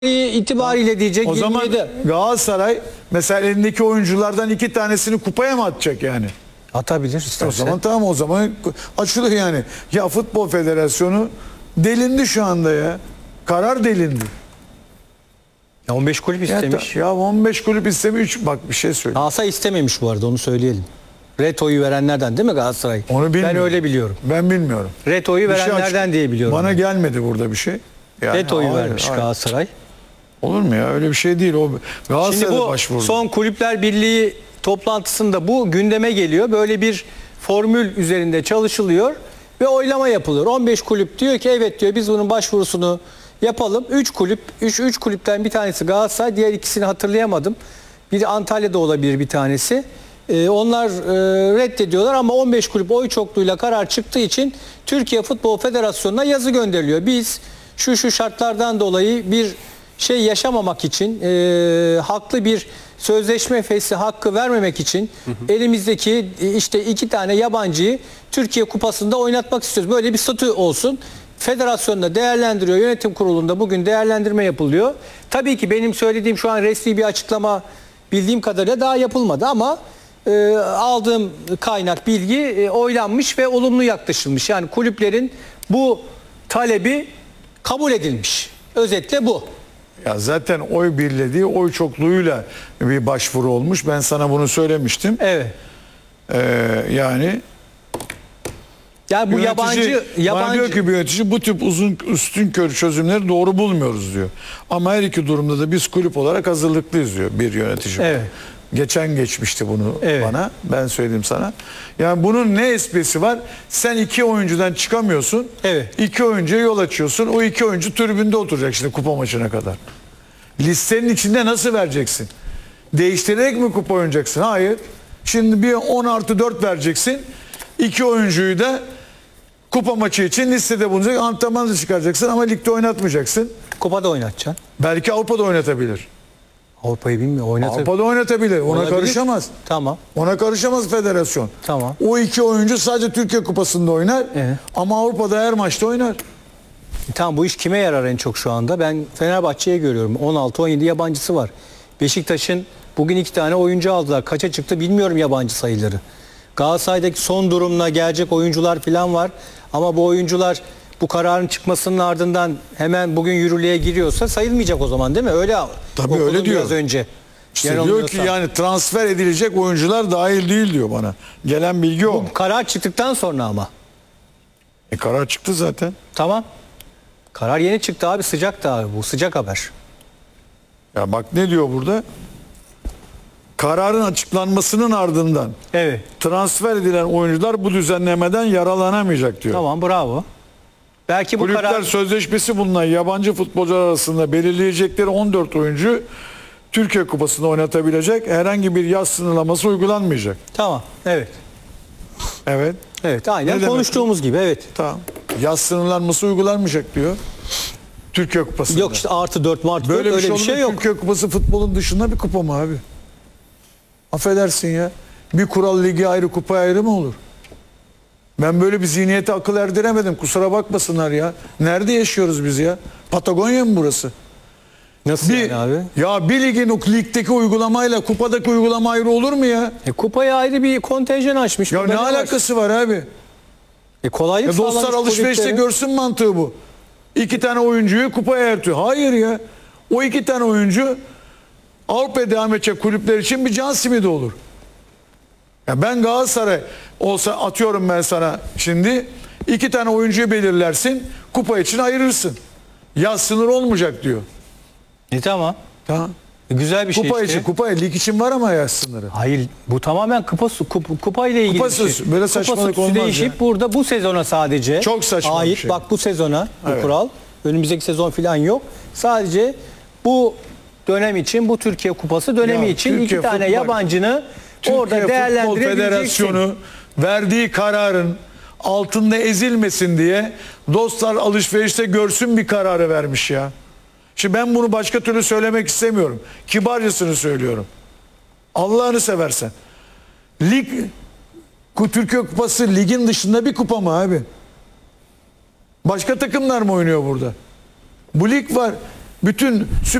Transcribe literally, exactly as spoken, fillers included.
itibariyle diyecek O zaman yirmi yedi. Galatasaray mesela elindeki oyunculardan iki tanesini kupaya mı atacak yani? Atabilir isterse. O zaman tamam, o zaman açılıyor yani. Ya Futbol Federasyonu delindi şu anda ya. Karar delindi. Ya on beş kulüp istemiş. Ya, ya on beş kulüp istemiş. Bak bir şey söyleyeyim. Galatasaray istememiş bu arada, onu söyleyelim. Reto'yu verenlerden değil mi Galatasaray? Onu bilmiyorum. Ben öyle biliyorum. Ben bilmiyorum. Reto'yu Bir şey verenlerden aç- diye biliyorum. Bana ben. gelmedi burada bir şey. Yani Reto'yu hayır, vermiş hayır. Galatasaray. Olur mu ya? Öyle bir şey değil. O Şimdi Galatasaray'da bu başvurdu. son Kulüpler Birliği toplantısında bu gündeme geliyor. Böyle bir formül üzerinde çalışılıyor ve oylama yapılıyor. on beş kulüp diyor ki evet diyor, biz bunun başvurusunu yapalım. üç kulüp, üç kulüpten bir tanesi Galatasaray, diğer ikisini hatırlayamadım. Biri Antalya'da olabilir bir tanesi. Ee, onlar e, reddediyorlar ama on beş kulüp oy çokluğuyla karar çıktığı için Türkiye Futbol Federasyonu'na yazı gönderiliyor. Biz şu şu şartlardan dolayı bir şey yaşamamak için, e, haklı bir sözleşme fesli hakkı vermemek için hı hı. elimizdeki işte iki tane yabancıyı Türkiye Kupası'nda oynatmak istiyoruz. Böyle bir statü olsun. Federasyonda değerlendiriyor. Yönetim kurulunda bugün değerlendirme yapılıyor. Tabii ki benim söylediğim şu an resmi bir açıklama bildiğim kadarıyla daha yapılmadı ama e, aldığım kaynak bilgi e, oylanmış ve olumlu yaklaşılmış. Yani kulüplerin bu talebi kabul edilmiş. Özetle bu. Ya zaten oy birlediği, oy çokluğuyla bir başvuru olmuş. Ben sana bunu söylemiştim. Evet. Ee, yani Yani bu yönetici, yabancı yabancı bana diyor ki bir yönetici bu tip uzun üstünkörü çözümleri doğru bulmuyoruz diyor. Ama her iki durumda da biz kulüp olarak hazırlıklıyız diyor bir yönetici. Evet. Geçen geçmişti bunu Evet. bana. Ben söyledim sana. Yani bunun ne esprisi var? Sen iki oyuncudan çıkamıyorsun. Evet. İki oyuncuya yol açıyorsun. O iki oyuncu tribünde oturacak şimdi kupa maçına kadar. Listenin içinde nasıl vereceksin? Değiştirerek mi kupa oynayacaksın? Hayır. Şimdi bir on artı dört vereceksin. İki oyuncuyu da kupa maçı için listede bulunacak. Antrenman da çıkaracaksın ama ligde oynatmayacaksın. kupada oynatacaksın. Belki Avrupa'da oynatabilir. Avrupa'yı bilmiyor. Oynatır. Avrupa'da oynatabilir. Ona Olabilir. karışamaz. Tamam. Ona karışamaz federasyon. Tamam. O iki oyuncu sadece Türkiye Kupası'nda oynar. Evet. Ama Avrupa'da her maçta oynar. Tamam, bu iş kime yarar en çok şu anda? Ben Fenerbahçe'ye görüyorum. on altı on yedi yabancısı var. Beşiktaş'ın bugün iki tane oyuncu aldılar. Kaça çıktı bilmiyorum yabancı sayıları. Galatasaray'daki son durumla gelecek oyuncular falan var. Ama bu oyuncular bu kararın çıkmasının ardından hemen bugün yürürlüğe giriyorsa sayılmayacak o zaman, değil mi? Öyle Tabii okudum öyle diyor. biraz önce. İşte diyor ki yani transfer edilecek oyuncular dahil değil diyor bana. Gelen bilgi o. Bu karar çıktıktan sonra ama. E karar çıktı zaten. Tamam. Karar yeni çıktı abi, sıcak da abi, bu sıcak haber. Ya bak ne diyor burada? Kararın açıklanmasının ardından Evet. transfer edilen oyuncular bu düzenlemeden yararlanamayacak diyor. Tamam, bravo. Belki bu Kulüpler karar... sözleşmesi bulunan yabancı futbolcular arasında belirleyecekleri on dört oyuncu Türkiye Kupası'nda oynatabilecek, herhangi bir yaş sınırlaması uygulanmayacak. Tamam, evet. Evet. Evet, aynen Ne demek konuştuğumuz gibi, evet. Tamam. Yaş sınırlanması uygulanmayacak diyor. Türkiye Kupası'nda. Yok işte artı dört martı dört, Böyle bir öyle şey, bir şey olur mu? yok. Türkiye Kupası futbolun dışında bir kupa mı abi? Affedersin ya. Bir kural ligi ayrı, kupa ayrı mı olur? Ben böyle bir zihniyete akıl erdiremedim. Kusura bakmasınlar ya. Nerede yaşıyoruz biz ya? Patagonya mı burası? Nasıl Bir, yani abi? ya bir ligin o ligdeki uygulamayla kupadaki uygulama ayrı olur mu ya? E, kupaya ayrı bir kontenjan açmış. Ya Burada ne alakası var abi? E, kolaylık Ya dostlar sağlamış alışverişte kulüplere. görsün mantığı bu. İki tane oyuncuyu kupaya ertiyor. Hayır ya. O iki tane oyuncu Avrupa'ya devam edecek kulüpler için bir can simidi olur. Ya ben Galatasaray olsa, atıyorum ben sana şimdi, iki tane oyuncuyu belirlersin, kupa için ayırırsın. Yaş sınır olmayacak diyor. E tamam. Tamam. E, güzel bir şey Kupa işte. için, kupa lig için var ama yaş sınırı. Hayır, bu tamamen kupa kup, kupa ile ilgili Kupasız, bir şey. böyle saçmalık Kupa olmaz değişip ya. burada bu sezona sadece Çok saçma ait. bir şey. Bak bu sezona bu Evet. kural. Önümüzdeki sezon falan yok. Sadece bu dönem için, bu Türkiye Kupası dönemi Ya, için Türkiye iki tane Futbol- yabancını Türkiye orada Futbol değerlendirebileceksin. Federasyonu verdiği kararın altında ezilmesin diye dostlar alışverişte görsün bir kararı vermiş ya. Şimdi ben bunu başka türlü söylemek istemiyorum. Kibarcasını söylüyorum. Allah'ını seversen. Lig, Türkiye Kupası ligin dışında bir kupa mı abi? Başka takımlar mı oynuyor burada? Bu lig var. bütün